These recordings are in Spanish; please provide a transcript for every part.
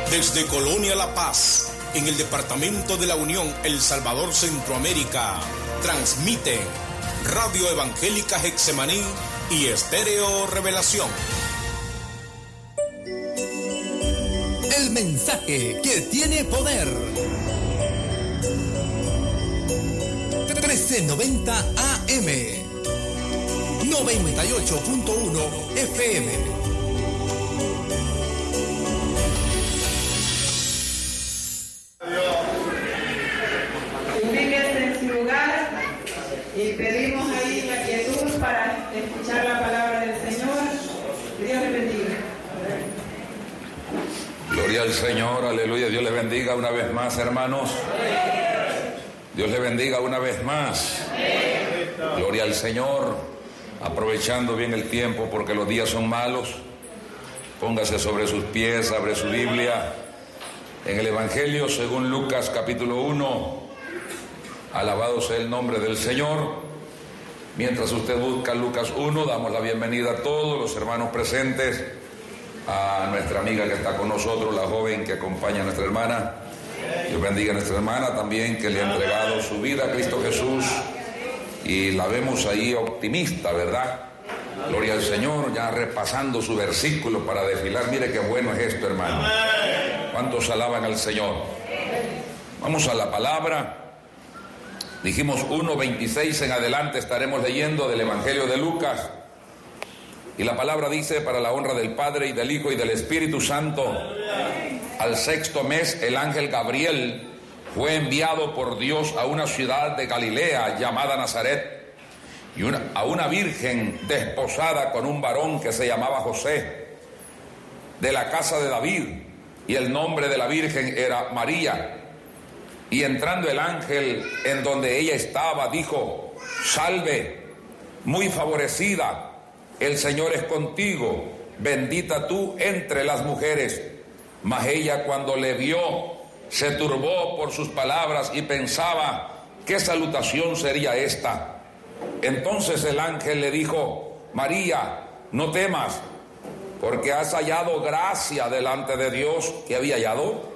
Desde Colonia La Paz, en el departamento de la Unión, El Salvador, Centroamérica, transmiten Radio Evangélica Getsemaní y Estéreo Revelación. El mensaje que tiene poder. 1390 AM, 98.1 FM. Y pedimos ahí la quietud para escuchar la palabra del Señor. Dios les bendiga. Gloria al Señor, aleluya. Dios les bendiga una vez más, hermanos. Dios les bendiga una vez más. Gloria al Señor. Aprovechando bien el tiempo porque los días son malos. Póngase sobre sus pies, abre su Biblia. En el Evangelio según Lucas capítulo 1. Alabado sea el nombre del Señor. Mientras usted busca Lucas 1, damos la bienvenida a todos los hermanos presentes, a nuestra amiga que está con nosotros, la joven que acompaña a nuestra hermana. Dios bendiga a nuestra hermana también, que le ha entregado su vida a Cristo Jesús, y la vemos ahí optimista, ¿verdad? Gloria al Señor, ya repasando su versículo para desfilar. Mire qué bueno es esto, hermano. ¿Cuántos alaban al Señor? Vamos a la palabra. Dijimos 1:26 en adelante estaremos leyendo del Evangelio de Lucas. Y la palabra dice: para la honra del Padre y del Hijo y del Espíritu Santo, al sexto mes el ángel Gabriel fue enviado por Dios a una ciudad de Galilea llamada Nazaret, y a una virgen desposada con un varón que se llamaba José, de la casa de David, y el nombre de la virgen era María. Y entrando el ángel en donde ella estaba, dijo: salve, muy favorecida, el Señor es contigo, bendita tú entre las mujeres. Mas ella, cuando le vio, se turbó por sus palabras y pensaba: ¿qué salutación sería esta? Entonces el ángel le dijo: María, no temas, porque has hallado gracia delante de Dios. ¿Qué había hallado?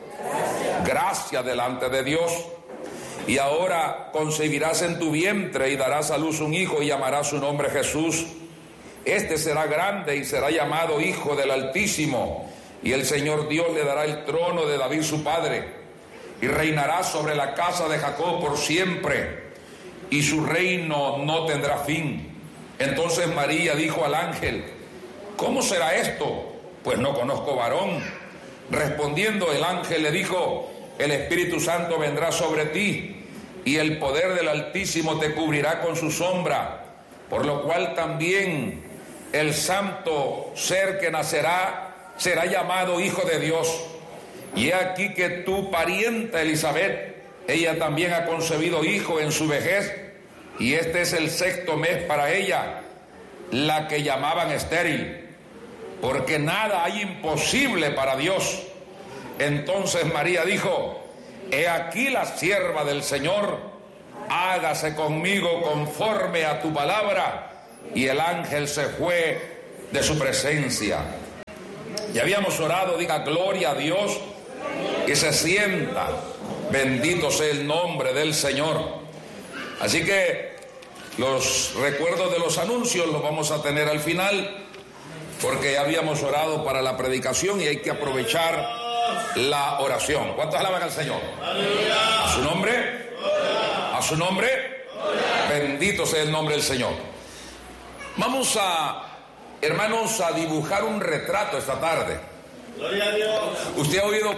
Gracia delante de Dios. Y ahora concebirás en tu vientre y darás a luz un hijo y llamarás su nombre Jesús. Este será grande y será llamado Hijo del Altísimo, y el Señor Dios le dará el trono de David su padre, y reinará sobre la casa de Jacob por siempre, y su reino no tendrá fin. Entonces María dijo al ángel: ¿cómo será esto? Pues no conozco varón. Respondiendo el ángel le dijo: el Espíritu Santo vendrá sobre ti, y el poder del Altísimo te cubrirá con su sombra, por lo cual también el santo ser que nacerá será llamado Hijo de Dios. Y he aquí que tu parienta Elizabeth, ella también ha concebido hijo en su vejez, y este es el sexto mes para ella, la que llamaban estéril, porque nada hay imposible para Dios. Entonces María dijo: he aquí la sierva del Señor, hágase conmigo conforme a tu palabra. Y el ángel se fue de su presencia. Ya habíamos orado, diga gloria a Dios, y se sienta. Bendito sea el nombre del Señor. Así que los recuerdos de los anuncios los vamos a tener al final, porque ya habíamos orado para la predicación y hay que aprovechar la oración. ¿Cuántos alaban al Señor? ¡Aleluya! ¿A su nombre? ¡Hola! ¿A su nombre? ¡Hola! Bendito sea el nombre del Señor. Vamos hermanos, a dibujar un retrato esta tarde. ¡Gloria a Dios! Usted ha oído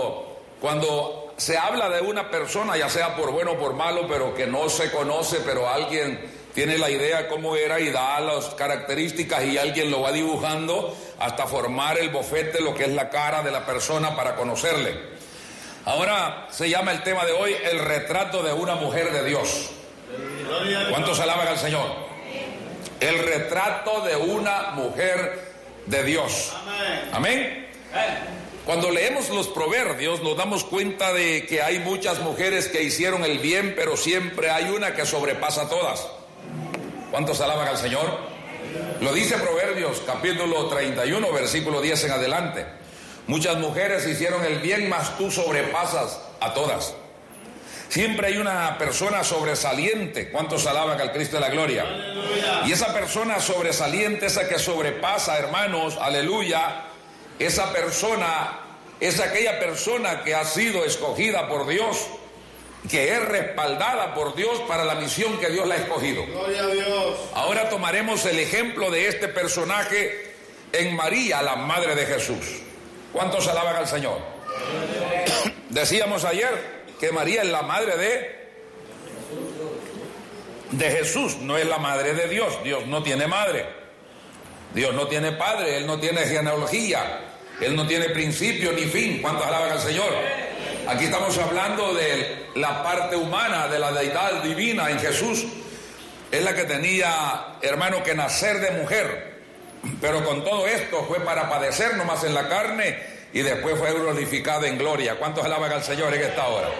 cuando se habla de una persona, ya sea por bueno o por malo, pero que no se conoce, pero alguien tiene la idea cómo era y da las características y alguien lo va dibujando hasta formar el bofete, lo que es la cara de la persona para conocerle. Ahora se llama el tema de hoy el retrato de una mujer de Dios. ¿Cuántos alaban al Señor? El retrato de una mujer de Dios. Amén. Cuando leemos los proverbios nos damos cuenta de que hay muchas mujeres que hicieron el bien, pero siempre hay una que sobrepasa a todas. ¿Cuántos alaban al Señor? Lo dice Proverbios capítulo 31, versículo 10 en adelante. Muchas mujeres hicieron el bien, mas tú sobrepasas a todas. Siempre hay una persona sobresaliente. ¿Cuántos alaban al Cristo de la gloria? Aleluya. Y esa persona sobresaliente, esa que sobrepasa, hermanos, aleluya, esa persona es aquella persona que ha sido escogida por Dios, que es respaldada por Dios para la misión que Dios la ha escogido. Gloria a Dios. Ahora tomaremos el ejemplo de este personaje en María, la madre de Jesús. ¿Cuántos alaban al Señor? Decíamos ayer que María es la madre de Jesús, no es la madre de Dios. Dios no tiene madre, Dios no tiene padre, Él no tiene genealogía, Él no tiene principio ni fin. ¿Cuántos alaban al Señor? Aquí estamos hablando de la parte humana, de la deidad divina en Jesús. Es la que tenía, hermano, que nacer de mujer, pero con todo esto fue para padecer nomás en la carne y después fue glorificada en gloria. ¿Cuántos alaban al Señor en esta hora?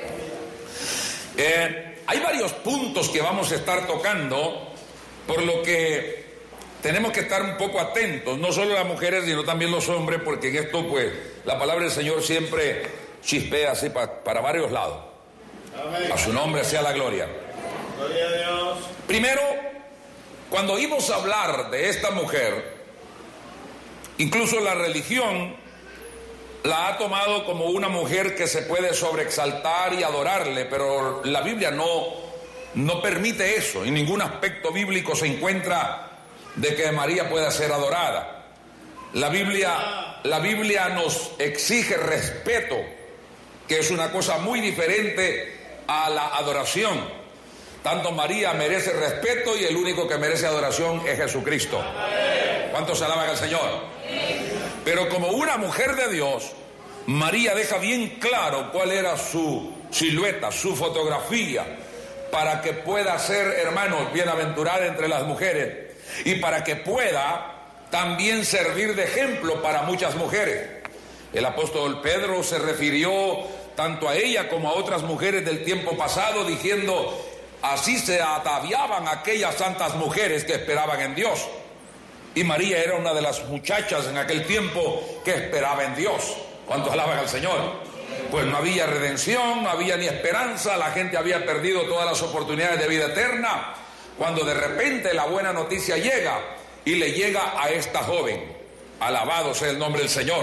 Hay varios puntos que vamos a estar tocando, por lo que tenemos que estar un poco atentos, no solo las mujeres, sino también los hombres, porque en esto, pues, la palabra del Señor siempre chispea así para varios lados. Amén. A su nombre sea la gloria. Gloria a Dios. Primero, cuando oímos hablar de esta mujer, incluso la religión la ha tomado como una mujer que se puede sobreexaltar y adorarle, pero la Biblia no permite eso. En ningún aspecto bíblico se encuentra de que María pueda ser adorada. La Biblia nos exige respeto, que es una cosa muy diferente a la adoración. Tanto María merece respeto y el único que merece adoración es Jesucristo. ¿Cuántos alaban al Señor? Pero como una mujer de Dios, María deja bien claro cuál era su silueta, su fotografía, para que pueda ser, hermanos, bienaventurada entre las mujeres y para que pueda también servir de ejemplo para muchas mujeres. El apóstol Pedro se refirió tanto a ella como a otras mujeres del tiempo pasado, diciendo: así se ataviaban aquellas santas mujeres que esperaban en Dios. Y María era una de las muchachas en aquel tiempo que esperaba en Dios. ¿Cuántos alaban al Señor? Pues no había redención, no había ni esperanza, la gente había perdido todas las oportunidades de vida eterna, cuando de repente la buena noticia llega, y le llega a esta joven. Alabado sea el nombre del Señor.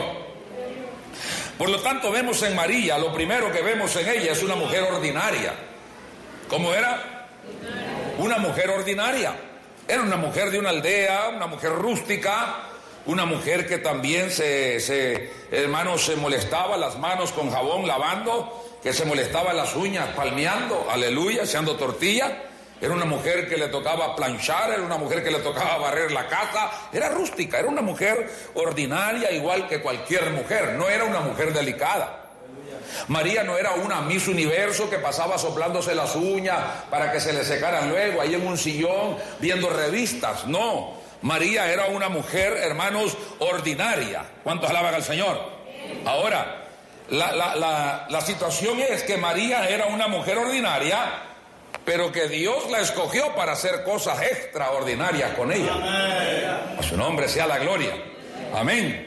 Por lo tanto, vemos en María, lo primero que vemos en ella es una mujer ordinaria. ¿Cómo era? Una mujer ordinaria. Era una mujer de una aldea, una mujer rústica, una mujer que también hermanos, se molestaba las manos con jabón lavando, que se molestaba las uñas palmeando, aleluya, echando tortilla. Era una mujer que le tocaba planchar, era una mujer que le tocaba barrer la casa, era rústica, era una mujer ordinaria igual que cualquier mujer, no era una mujer delicada. María no era una Miss Universo que pasaba soplándose las uñas para que se le secaran luego, ahí en un sillón viendo revistas. No, María era una mujer, hermanos, ordinaria. ¿Cuántos alaban al Señor? Ahora, la situación es que María era una mujer ordinaria, pero que Dios la escogió para hacer cosas extraordinarias con ella. A su nombre sea la gloria. Amén.